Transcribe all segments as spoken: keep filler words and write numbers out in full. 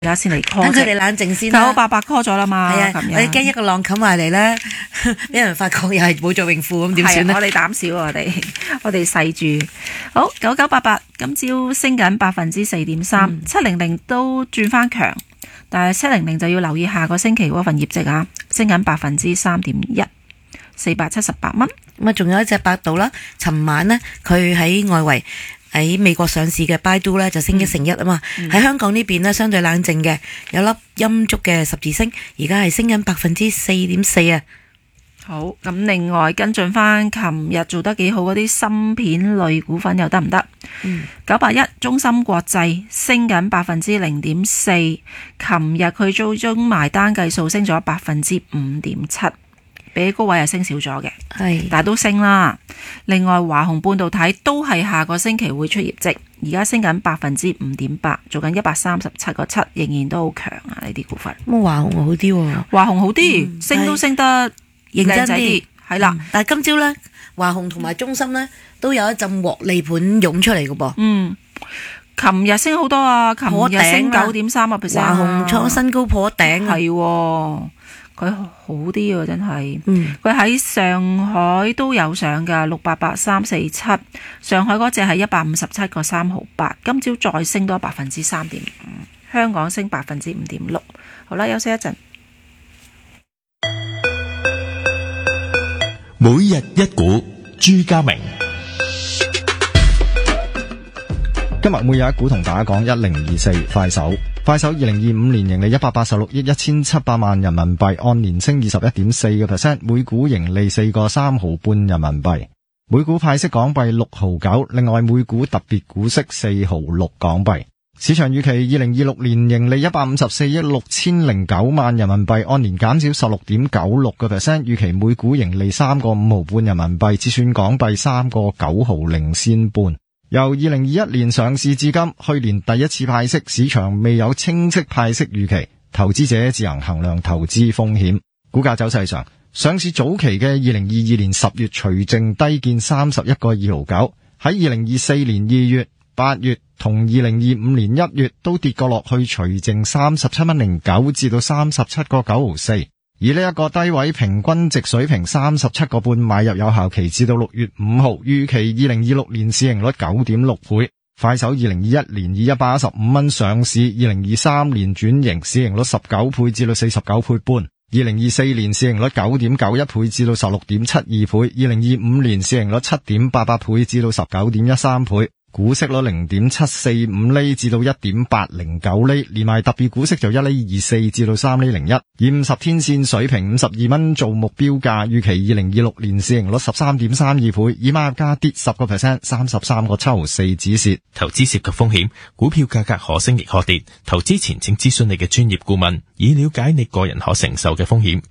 而家先嚟 call， 等佢哋冷靜先啦。 九九八八 call 咗啦嘛， 係啊， 琴日我哋驚一個浪冚埋嚟咧，俾人發覺又係冇着泳褲咁點算咧？ 係啊我哋膽小啊，我哋我哋細住。好，九九八八今朝升緊百分之四點三，七零零都轉翻強，但係七零零就要留意下個星期嗰份業績啊，升緊百分之三點一，四百七十八蚊。 咁啊，仲有一隻百度啦，尋晚呢，佢喺外圍喺美國上市嘅 Baidu 咧就升一成一啊嘛，喺、嗯、香港呢邊呢，相對冷靜嘅，有粒陰燭嘅十字星，而家係升緊百分之四點四啊。 好，咁另外跟進翻琴日做得幾好嗰啲芯片類股份又得唔得？九八一中芯國際升緊百分之零點四，琴日佢最終埋單計數升咗百分之五點七。比高位係升少咗嘅，係，但係都升啦。另外華虹半導體都係下個星期會出業績，而家升緊百分之五點八，做緊一百三十七個七，仍然都好強啊！呢啲股份， 咁華虹好啲喎， 華虹好啲，嗯、升都升得認真啲， 係啦、 嗯。但係今朝咧，華虹同埋中芯咧都有一陣獲利盤湧出嚟嘅噃。嗯， 琴日升好多啊，琴日升九點三個 percent， 華虹創新高破頂， 係。佢好啲喎，真係。佢喺、嗯、上海都有上㗎，六八八三四七。上海嗰隻係一百五十七個三毫八，今朝再升多百分之三點五。香港升百分之五點六。好啦，休息一陣。 每日一股，朱家明。 今日每日一股同大家講一零二四快手。快手二零二五年盈利一百八十六億一千七百萬人民幣，按年升二十一點四個 percent， 每股盈利四個三毫半人民幣，每股派息港幣六毫九，另外每股特別股息四毫六港幣。市場預期二零二六年盈利一百五十四億六千零九萬人民幣，按年減少十六點九六個 percent， 預期每股盈利三個五毫半人民幣，折算港幣三個九毫零仙半。由二零二一年上市至今，去年第一次派息，市場未有清晰派息預期，投資者自行衡量投資風險。股價走勢上，上市早期嘅二零二二年十月除淨低見三十一個二毫九，喺二零二四年二月、八月同二零二五年一月都跌過落去，除淨三十七蚊零九至到三十七個九毫四。而呢一個低位平均值水平三十七個半，買入有效期至到六月五號，預期二零二六年市盈率九點六倍。快手二零二一年以一百一十五蚊上市，二零二三年轉型，市盈率十九倍至到四十九倍半。二零二四年市盈率九點九一倍至到十六點七二倍，二零二五年市盈率七點八八倍至到十九點一三倍。股息率零點七四五厘至到一點八零九厘，連埋特別股息就一厘二四至到三厘零一，以五十天線水平五十二蚊做目標價，預期二零二六年市盈率十三點三二倍，以買入價跌十個 percent， 三十三個七毫四止蝕。 投資涉及風險，股票價格可升亦可跌，投資前請諮詢你嘅專業顧問，以了解你個人可承受嘅風險。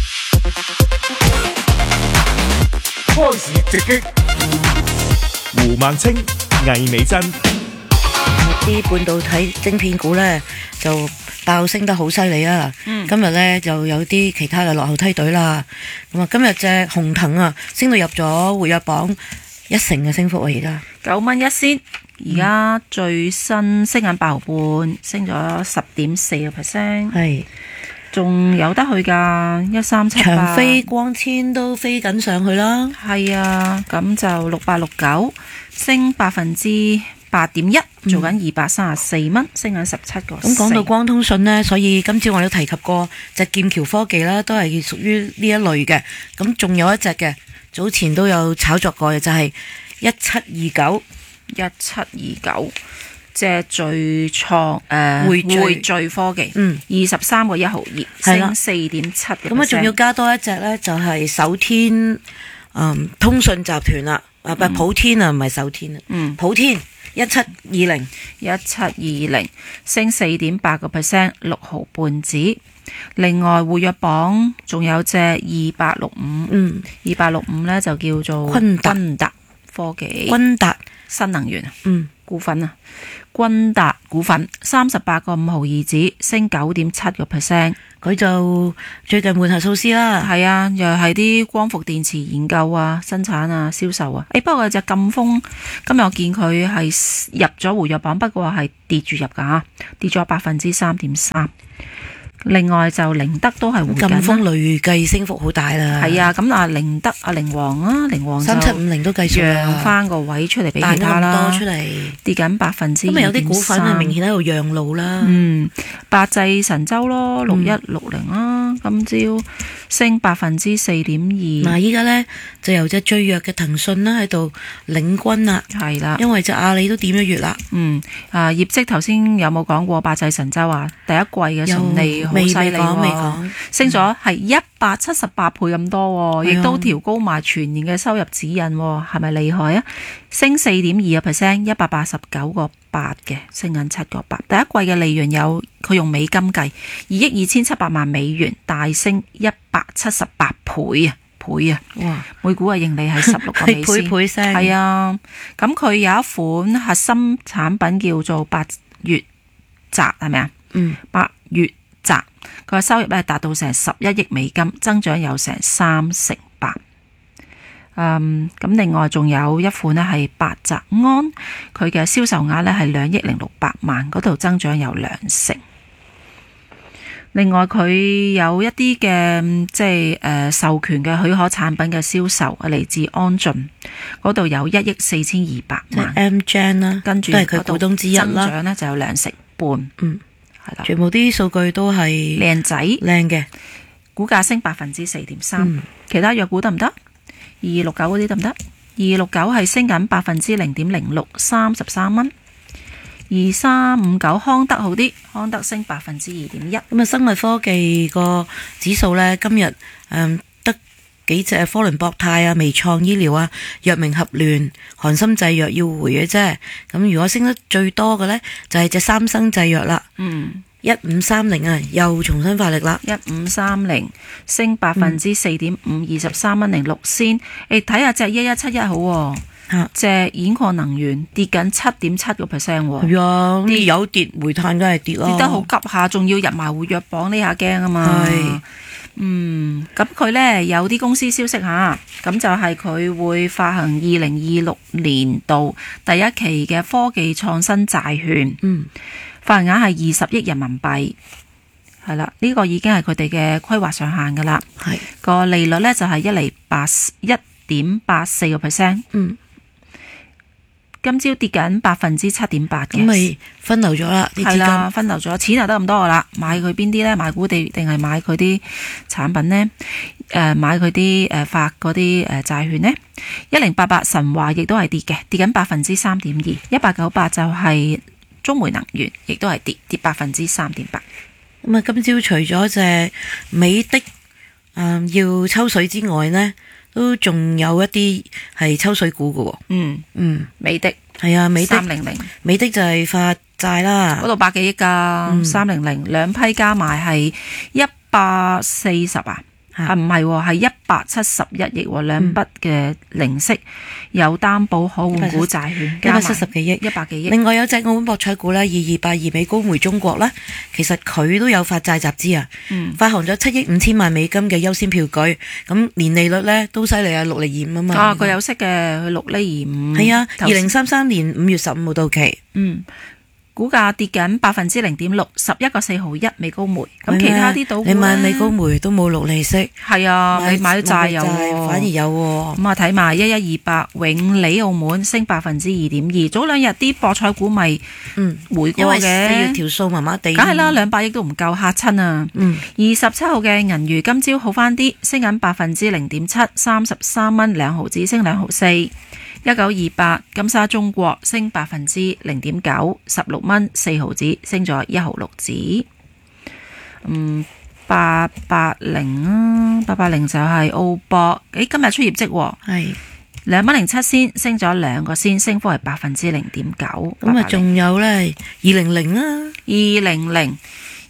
開市直擊，胡孟青、魏美珍， 啲半導體晶片股呢就爆升得好犀利啊！嗯、今日呢就有啲其他嘅落後梯隊啦。咁啊，今日隻鴻騰啊升到入咗活躍榜一成嘅升幅啊！而家九蚊一仙，而家最新升緊八毫半，升咗十點四個 percent。係。仲有得去㗎，一三七八長飛光纖都飛緊上去啦。 係啊，咁就六八六九升百分之八點一，做緊二百三十四蚊，升緊十七個四。 咁講到光通訊呢，所以今朝我都提及過隻劍橋科技啦，都係屬於呢一類嘅。咁仲有一隻嘅，早前都有炒作過嘅，就係一七二九， 一七二九。即係最創誒匯聚科技，嗯，二十三個一毫二，升四點七。 咁啊，仲要加多一隻咧，就係首天嗯通訊集團啦，啊唔普天啊，唔係首天啊，嗯，普天一七二零， 一七二零，升四點八個 percent， 六毫半子。另外活躍榜仲有隻二八六五，嗯，二八六五咧就叫做昆達昆達科技， 昆達新能源啊， 嗯。 股份啊，君達股份三十八個五毫二子，升九點七個 percent。 佢就最近換下措施啦。 係啊，又係啲光伏電池研究啊、生產啊、銷售啊。誒，不過有隻贛鋒，今日我見佢係入咗活躍榜，不過係跌住入㗎，跌咗百分之三點三。另外就寧德都係回緊啦， 贛鋒累計升幅好大啦。 係啊，咁啊寧德啊寧王啊寧王三七五零都計數啦， 讓翻個位出嚟俾其他彈咁啦， 多出嚟， 跌緊百分之二點三。 咁咪有啲股份係明顯喺度讓路啦。 嗯，百濟神州咯，六一六零啦，今朝升百分之四點二。 嗱，依家咧就由隻最弱嘅騰訊啦喺度領軍啦， 係啦， 因為隻阿里都點咗月啦。 嗯，啊業績頭先有冇講過百濟神州啊？第一季嘅純利好犀利喎，升咗係一百七十八倍咁多，亦都調高埋全年嘅收入指引，係咪厲害啊？升四點二個 percent， 一百八十九個八嘅，升緊七個八。第一季嘅利潤有佢用美金計，二億二千七百萬美元，大升一百七十八倍啊！倍啊！ 哇， 每股嘅盈利係十六個美仙， 倍倍聲。 係啊，咁佢有一款核心產品叫做八月澤，係咪啊？ 嗯， 八月澤佢嘅收入咧達到成十一億美金，增長有成三成八。嗯，咁另外仲有一款咧係百澤安，佢嘅銷售額咧係兩億零六百萬，嗰度增長有兩成。另外佢有一啲嘅即係誒、呃、授權嘅許可產品嘅銷售嚟自安進，嗰度有一億四千二百萬。 M G N 啦， 跟住都係佢股東之一啦， 增長咧就有兩成半。 嗯， 係啦， 全部啲數據都係靚仔靚嘅， 股價升百分之四點三。 嗯， 其他藥股得唔得？二六九嗰啲得唔得？二六九係升緊百分之零點零六，三十三蚊。二三五九康德好啲，康德升百分之二點一。 咁啊，生物科技個指數呢，今日誒、嗯、得幾隻科倫博泰啊、微創醫療啊、藥明合聯、韓森製藥要回嘅啫。咁如果升得最多嘅呢，就係隻三生製藥啦。 嗯， 一五三零啊，又重新發力啦。 一五三零升百分之四點五，二十三蚊零六仙。誒，睇下隻一一七一好喎。隻兗礦能源跌緊七點七個 percent， 係啊，啲有跌，煤炭梗係跌咯， 跌得好急下，仲要入埋活躍榜呢下驚啊嘛。 係， 嗯，咁佢呢有啲公司消息吓，咁就係佢會發行二零二六年度第一期嘅科技創新債券， 嗯， 發行額係二十億人民幣，係啦，呢個已經係佢哋嘅規劃上限噶啦， 係個利率呢就係一厘八一點八四個 percent， 嗯。 今朝跌緊百分之七點八嘅， 咁咪分流咗啦，啲資係啦， 金分流咗，錢就得咁多噶啦。買佢邊啲呢？買股地定係買佢啲產品呢？誒、呃，買佢啲誒發嗰啲誒債券呢？一零八八神華亦都係跌嘅，跌緊百分之三點二。一八九八就係中煤能源，亦都係跌，跌百分之三點八。 咁啊，今朝除咗隻美的誒、嗯、要抽水之外呢，都仲有一啲係抽水股嘅喎。 嗯嗯， 美的係啊，美的三零零， 美的就係發債啦， 嗰度百幾億㗎，三零零兩批加埋係一百四十啊。啊，唔係，係一百七十一億，兩筆嘅零息，有擔保可換股債券， 一百七十幾億， 一百幾億。 另外有隻澳門博彩股啦，二二八二美高梅中國啦，其實佢都有發債集資啊， 嗯、 發行咗七億五千萬美金嘅優先票據，咁年利率咧都犀利啊，六厘二五啊嘛。 啊，佢有息嘅，佢六厘二五。 係啊，二零三三年五月十五號到期。 嗯。股價跌緊百分之零點六，十一個四毫一美高梅。咁其他啲賭股你買美高梅都冇六利息。 係啊，你買咗債有， 反而有。咁啊睇埋一一二八永利澳門升百分之二點二。早兩日啲博彩股咪嗯回過嘅， 因為四月條數麻麻地。 梗係啦，兩百億都唔夠，嚇親啊！ 嗯， 二十七號嘅銀娛今朝好翻啲，升緊百分之零點七，三十三蚊兩毫子，升兩毫四。一九二八金沙中國升百分之零點九，十六蚊四毫子，升咗一毫六子。嗯，八八零啊，八八零就係澳博，誒今日出業績喎， 係兩蚊零七仙，升咗兩個仙，升幅係百分之零點九。 咁啊，仲有咧二零零啊， 二零零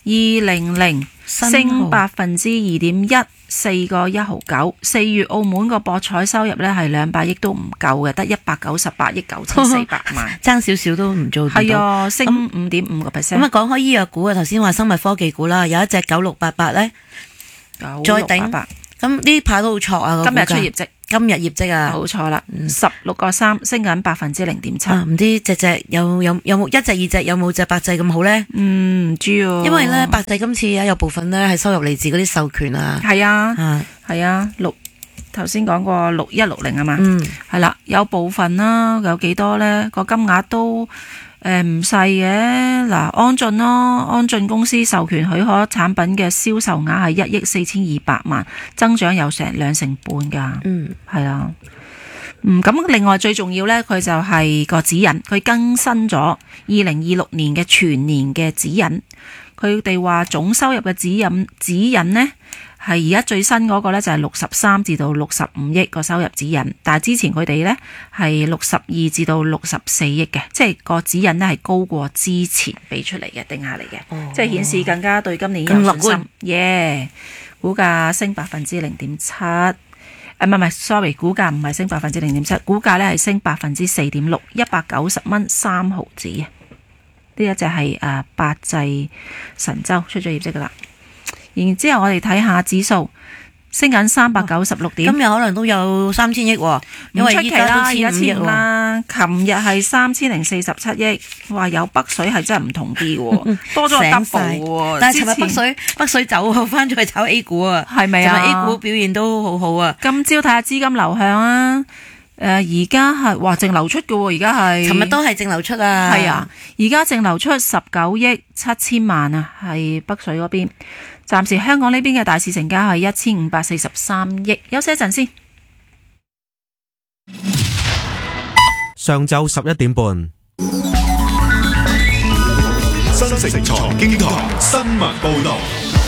零零升百分之二點一，四個一毫九。四月澳門個博彩收入呢係兩百億都唔夠嘅，得一百九十八億九千四百萬， 爭少少都唔做到。 係啊，升五點五個 percent。 咁啊，講開醫藥股啊，頭先話生物科技股啦，有一隻九六八八呢，再頂。咁呢排都好挫啊！ 今日出業績， 今日業績啊， 冇錯啦，十六個三，升緊百分之零點七。 唔知隻隻有有有冇一隻二隻有冇隻百濟咁好咧？ 嗯，唔知啊。 因為咧百濟今次有部分咧係收入嚟自嗰啲授權啊。 係啊，係啊，六頭先講過六一六零啊嘛。嗯，係啦，有部分啦，有幾多咧？個金額都。誒唔細嘅，嗱安進咯，安進公司授權許可產品嘅銷售額係一億四千二百萬，增長有成兩成半㗎。嗯，係啊。嗯，咁另外最重要呢，佢就係個指引，佢更新咗二零二六年嘅全年嘅指引。佢哋話總收入嘅指引指引呢，係而家最新嗰個呢，就係六十三至到六十五億個收入指引，但係之前佢哋呢，係六十二至到六十四億嘅，即係個指引呢係高過之前俾出嚟嘅定下嚟嘅，哦、即係顯示更加對今年有信心。耶，yeah, 股價升百分之零點七，誒唔係唔係 ，sorry， 股價唔係升百分之零點七，股價呢係升百分之四點六，一百九十蚊三毫子啊！呢一隻係誒百濟神州出咗業績噶啦。然之後我哋睇下指數升緊三百九十六點， 今日可能都有三千億喎，因為依家都千五億啦。琴日係三千零四十七億，哇！有北水係真係唔同啲喎，多咗個 double 喎。 但係尋日北水北水走翻咗去炒 A 股啊， 係咪啊？ A 股表現都好好啊。 今朝睇下資金流向啊。誒，而家係哇淨流出嘅喎，而家係， 尋日都係淨流出啊， 係啊，而家淨流出十九億七千萬啊，係北水嗰邊。暫時香港呢邊嘅大市成交係一千五百四十三億。休息一陣先。 上晝十一點半， 新城財經台新聞報道。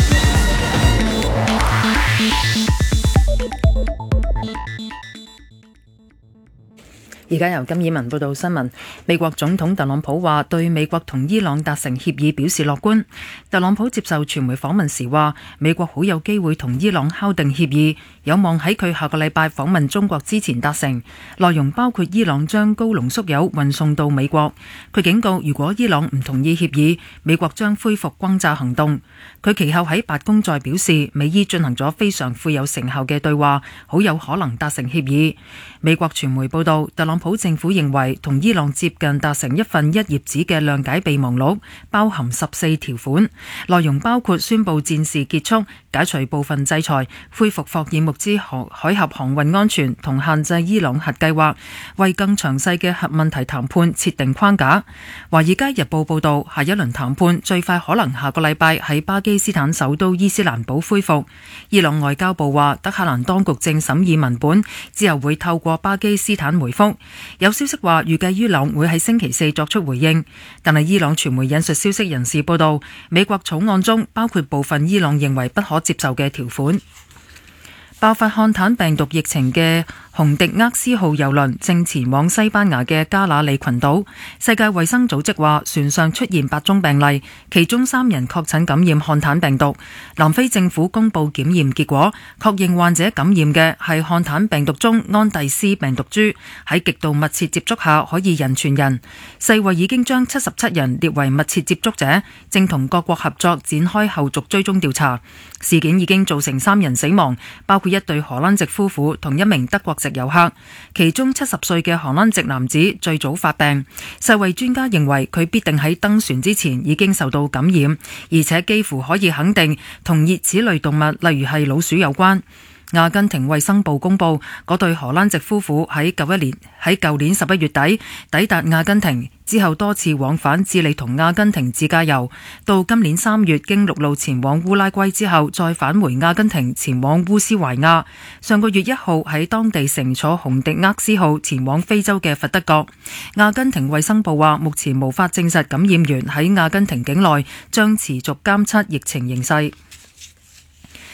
而家由金以文報道新聞。美國總統特朗普話對美國同伊朗達成協議表示樂觀。特朗普接受傳媒訪問時話，美國好有機會同伊朗敲定協議，有望喺佢下個禮拜訪問中國之前達成。內容包括伊朗將高濃縮鈾運送到美國。佢警告，如果伊朗唔同意協議，美國將恢復轟炸行動。佢其後喺白宮再表示，美伊進行咗非常富有成效嘅對話，好有可能達成協議。美國傳媒報道，特朗普政府認為同伊朗接近達成一份一頁紙嘅諒解備忘錄，包含十四條款，內容包括宣布戰事結束、解除部分制裁、恢復霍爾木茲海峽航運安全同限制伊朗核計劃，為更詳細嘅核問題談判設定框架。華爾街日報報道，下一輪談判最快可能下個禮拜喺巴基斯坦首都伊斯蘭堡恢復。伊朗外交部話，德黑蘭當局正審議文本，之後會透過巴基斯坦回覆。有消息話，預計伊朗會喺星期四作出回應，但係伊朗傳媒引述消息人士報道，美國草案中包括部分伊朗認為不可接受嘅條款。爆發漢坦病毒疫情嘅洪迪厄斯號郵輪正前往西班牙嘅加那利群島。世界衛生組織話，船上出現八宗病例，其中三人確診感染漢坦病毒。南非政府公布檢驗結果，確認患者感染嘅係漢坦病毒中安第斯病毒株，喺極度密切接觸下可以人傳人。世衛已經將七十七人列為密切接觸者，正同各國合作展開後續追蹤調查。事件已經造成三人死亡，包括一對荷蘭籍夫婦同一名德國籍遊客，其中七十歲嘅荷蘭籍男子最早發病。世衛專家認為佢必定喺登船之前已經受到感染，而且幾乎可以肯定同熱齒類動物例如係老鼠有關。阿根廷衛生部公布，嗰對荷蘭籍夫婦喺舊一年喺舊年十一月底抵達阿根廷之後，多次往返智利同阿根廷自駕遊，到今年三月經陸路前往烏拉圭之後，再返回阿根廷前往烏斯懷亞。上個月一號喺當地乘坐洪迪厄斯號前往非洲嘅佛得角。阿根廷衛生部話，目前無法證實感染源喺阿根廷境內，將持續監測疫情形勢。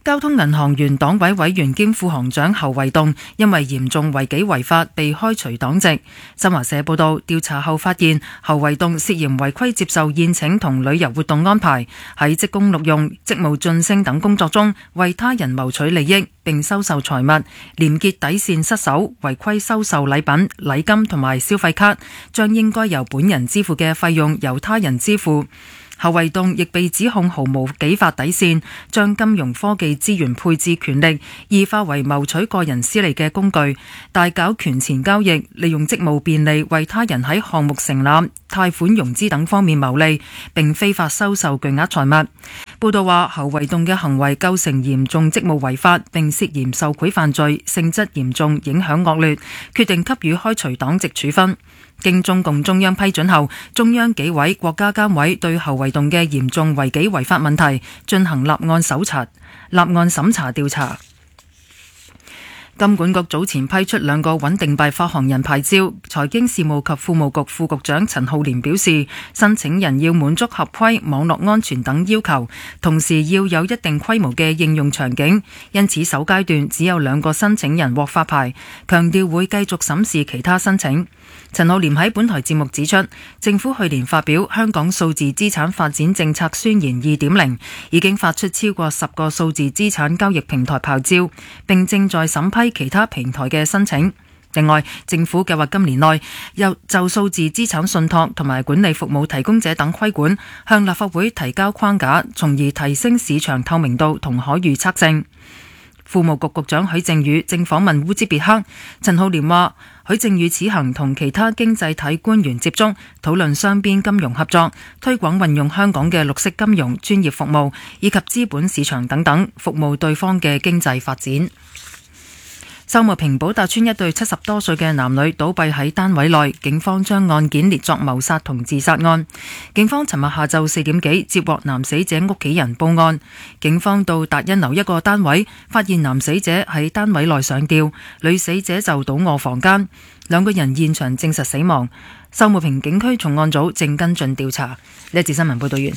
交通銀行原黨委委員兼副行長侯維棟因為嚴重違紀違法被開除黨籍。新華社報道，調查後發現侯維棟涉嫌違規接受宴請同旅遊活動安排，喺職工錄用、職務晉升等工作中為他人謀取利益，並收受財物，廉潔底線失守，違規收受禮品、禮金同埋消費卡，將應該由本人支付嘅費用由他人支付。侯維棟亦被指控毫無紀法底線，將金融科技資源配置權力異化為謀取個人私利嘅工具，大搞權錢交易，利用職務便利為他人喺項目成立、貸款融資等方面牟利，並非法收受巨額財物。報道話，侯維棟嘅行為構成嚴重職務違法，並涉嫌受賄犯罪，性質嚴重，影響惡劣，決定給予開除黨籍處分。經中共中央批准後，中央紀委國家監委對侯維棟嘅嚴重違紀違法問題進行立案搜查、立案審查調查。金管局早前批出兩個穩定幣發行人牌照，財經事務及庫務局副局長陳浩濂表示，申請人要滿足合規、網絡安全等要求，同時要有一定規模嘅應用場景，因此首階段只有兩個申請人獲發牌，強調會繼續審視其他申請。陳浩濂喺本台節目指出，政府去年發表《香港數字資產發展政策宣言 二點零》，已經發出超過十個數字資產交易平台牌照，並正在審批其他平台嘅申請。另外，政府計劃今年內又就數字資產信託同埋管理服務提供者等規管，向立法會提交框架，從而提升市場透明度同可預測性。庫務局局長許正宇正訪問烏茲別克，陳浩濂話，許正宇此行同其他經濟體官員接觸，討論雙邊金融合作，推廣運用香港嘅綠色金融專業服務以及資本市場等等，服務對方嘅經濟發展。秀茂坪寶達邨一對七十多歲嘅男女倒斃喺單位內，警方將案件列作謀殺同自殺案。警方尋日下晝四點幾接獲男死者屋企人報案，警方到達一樓一個單位，發現男死者喺單位內上吊，女死者就倒卧房間，兩個人現場證實死亡。秀茂坪警區重案組正跟進調查。呢一節新聞報道完。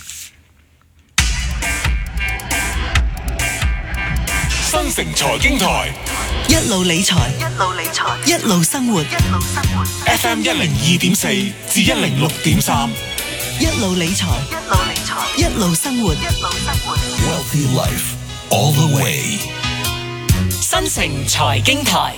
新城財經台一路理財，一路理財，一路生活，一路生活。 F M 一零二點四至一零六點三， 一路理財，一路理財，一路生活，一路生活。 Wealthy life all the way。 新城財經台，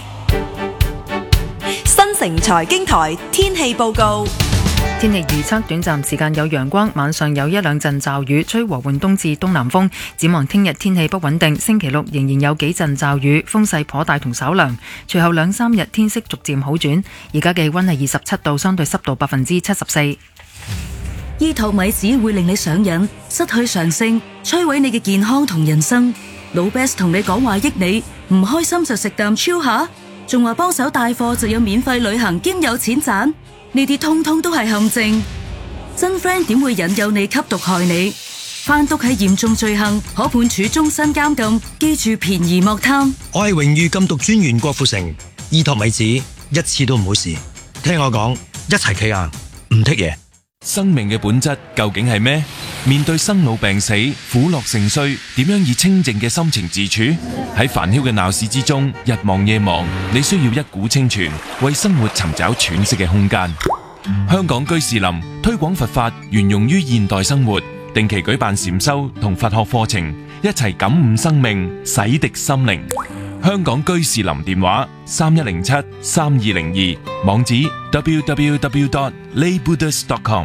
新城財經台天氣報告。 天氣預測，短暫時間有陽光，晚上有一兩陣驟雨，吹和緩東至東南風。展望聽日天氣不穩定，星期六仍然有幾陣驟雨，風勢頗大同稍涼。隨後兩三日天色逐漸好轉。而家嘅氣溫係二十七度，相對濕度百分之七十四。 醫托米只會令你上癮，失去常性，摧毀你嘅健康同人生。老 Best 同你講話益你，唔開心就食啖超下，仲話幫手帶貨就有免費旅行兼有錢賺。呢啲通通都係陷阱，真 friend 點會引誘你吸毒害你？販毒係嚴重罪行，可判處終身監禁。記住便宜莫貪。 我係榮譽禁毒專員郭富城，醫托米子一次都唔好試，聽我講，一齊企硬，唔剔嘢。 生命嘅本質究竟係咩？面對生老病死、苦樂盛衰，點樣以清靜嘅心情自處？喺煩囂嘅鬧市之中，日望夜望，你需要一股清泉，為生活尋找喘息嘅空間。香港居士林推廣佛法，沿用於現代生活，定期舉辦禪修同佛學課程，一齊感悟生命，洗滌心靈。香港居士林電話三一零七三二零二，網址 double-u double-u double-u dot lay buddhist dot com。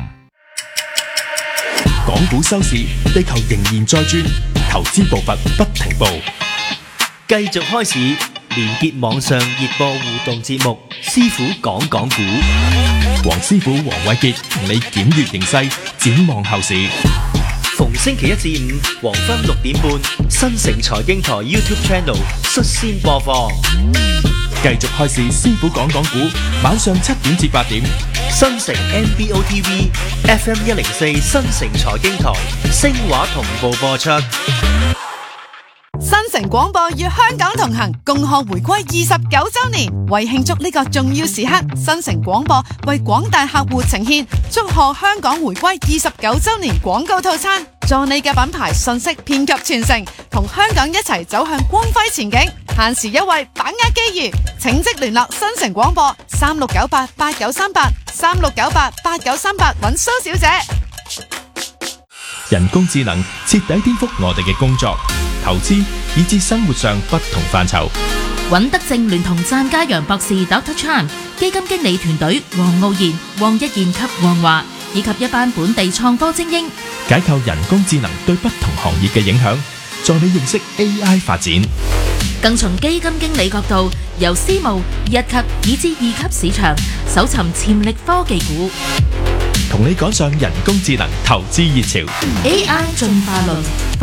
港股收市，地球仍然在轉，投資步伐不停步。 繼續開市，連結網上熱播互動節目，師傅講講股。 黃師傅黃偉傑同你檢閱形勢，展望後市。 逢星期一至五黃昏六點半，新城財經台 YouTube Channel 率先播放。 繼續開市，師傅講講股，晚上七點至八點。 新城 N B O T V F M 一零四新城財經台聲畫同步播出。 新城廣播與香港同行，共賀回歸二十九周年。為慶祝呢個重要時刻，新城廣播為廣大客戶呈現祝賀香港回歸二十九周年廣告套餐，助你嘅品牌信息遍及全城，同香港一齊走向光輝前景。限時優惠，把握機遇，請即聯絡新城廣播三六九八八九三八三六九八八九三八揾蘇小姐。 人工智能徹底顛覆我哋嘅工作、投資以至生活上不同範疇。 尹德正聯同贊家陽博士 Doctor Chan 基金經理團隊黃傲然、黃一賢及黃華，以及一班本地創科精英， 解構人工智能對不同行業嘅影響，助你認識 A I 發展。 更從基金經理角度，由私募、一級以至二級市場搜尋潛力科技股， 同你趕上人工智能投資熱潮。 A I 進化論。